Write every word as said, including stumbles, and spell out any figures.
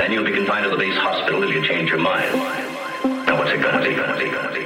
Then you'll be confined to the base hospital if you change your mind. Now what's it gonna be, gonna be, gonna be?